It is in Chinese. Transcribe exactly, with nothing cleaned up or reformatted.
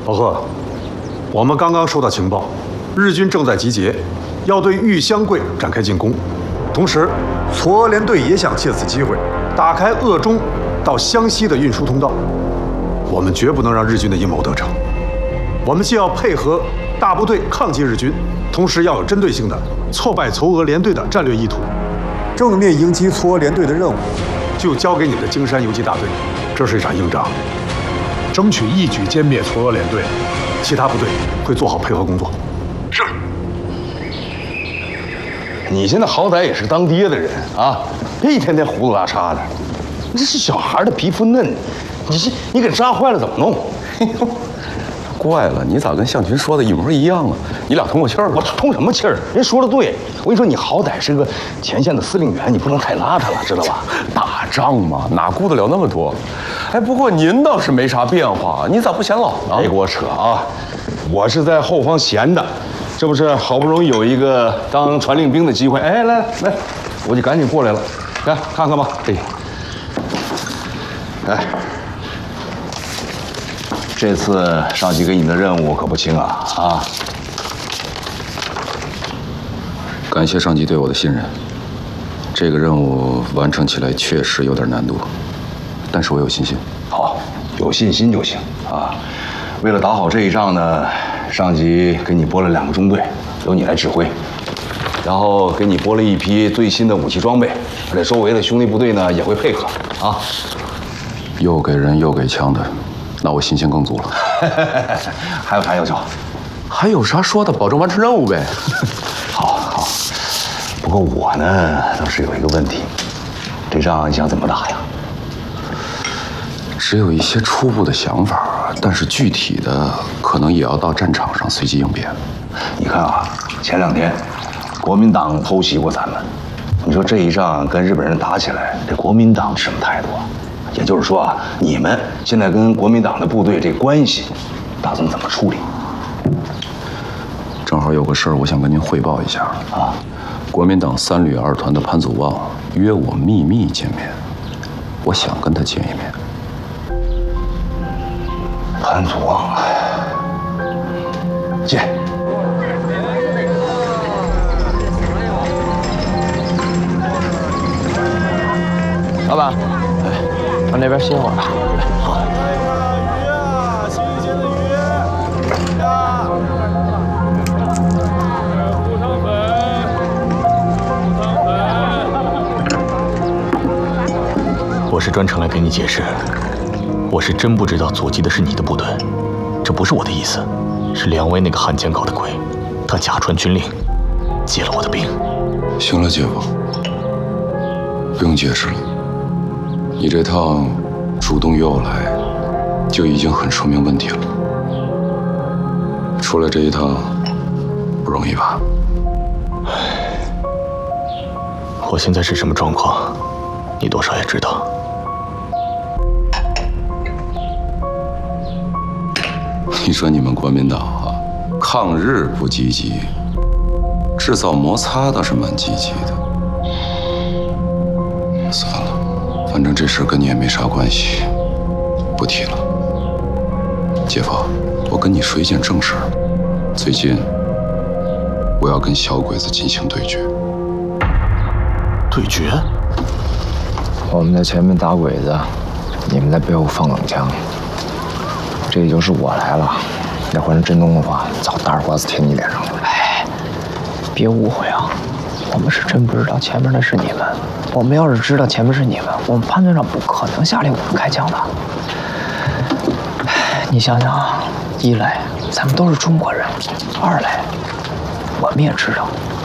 老贺，我们刚刚收到情报，日军正在集结，要对玉香桂展开进攻。同时，嵯峨联队也想借此机会打开鄂中到湘西的运输通道。我们绝不能让日军的阴谋得逞。我们既要配合大部队抗击日军，同时要有针对性的挫败嵯峨联队的战略意图。正面迎击嵯峨联队的任务，就交给你的京山游击大队。这是一场硬仗， 争取一举歼灭嵯峨联队。 其他部队会做好配合工作。 是。你现在好歹也是当爹的人啊，别一天天胡子拉碴的。你这是小孩的皮肤嫩，你这你给扎坏了怎么弄？ 怪了，你咋跟向群说的一模一样啊？你俩通过气儿了？ 我通什么气儿？人说的对，我跟你说，你好歹是个前线的司令员，你不能太邋遢了，知道吧？ 打仗嘛，哪顾得了那么多？哎，不过您倒是没啥变化，你咋不显老呢？ 别给我扯啊！我是在后方闲的，这不是好不容易有一个当传令兵的机会，哎，来来，我就赶紧过来了，来看看吧。哎，哎。这次上级给你的任务可不轻啊！啊， 感谢上级对我的信任。这个任务完成起来确实有点难度，但是我有信心。 好，有信心就行啊。为了打好这一仗呢，上级给你拨了两个中队，由你来指挥，然后给你拨了一批最新的武器装备，而且周围的兄弟部队呢也会配合啊。 又给人又给枪的。那我信心更足了。 还有啥要求？ 还有啥说的？保证完成任务呗。 好，好。不过我呢，倒是有一个问题，这仗你想怎么打呀？ 只有一些初步的想法，但是具体的可能也要到战场上随机应变。 你看啊，前两天国民党偷袭过咱们，你说这一仗跟日本人打起来，这国民党什么态度啊？也就是说啊，你们现在跟国民党的部队这关系，打算怎么处理？ 正好有个事儿，我想跟您汇报一下啊。国民党三旅二团的潘祖旺约我秘密见面，我想跟他见一面。 潘祖旺，见。 老板。往那边歇会儿吧。 好。 鱼啊，新鲜的鱼呀！胡汤粉，胡汤粉。 我是专程来给你解释，我是真不知道阻击的是你的部队，这不是我的意思，是梁威那个汉奸搞的鬼，他假传军令，借了我的兵。 行了，姐夫，不用解释了。你这趟主动约我来，就已经很说明问题了。出来这一趟不容易吧？ 我现在是什么状况，你多少也知道。 你说你们国民党啊，抗日不积极，制造摩擦倒是蛮积极的。算了。反正这事跟你也没啥关系，不提了。姐夫，我跟你说一件正事儿。最近我要跟小鬼子进行对决。 对决？ 我们在前面打鬼子，你们在背后放冷枪。这也就是我来了，要换成振东的话，早大耳刮子贴你脸上了。哎，别误会啊，我们是真不知道前面的是你们。我们要是知道前面是你们，我们潘队长不可能下令我们开枪的。你想想啊，一来咱们都是中国人，二来我们也知道